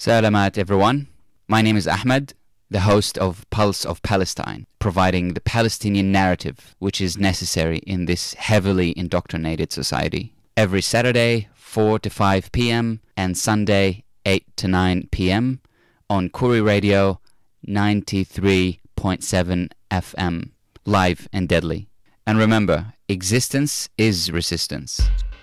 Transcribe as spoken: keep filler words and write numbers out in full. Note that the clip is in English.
Salamat everyone. My name is Ahmed, the host of Pulse of Palestine, providing the Palestinian narrative which is necessary in this heavily indoctrinated society. Every Saturday, four to five p.m. and Sunday, eight to nine p.m. on Kuri Radio ninety-three point seven F M, live and deadly. And remember, existence is resistance.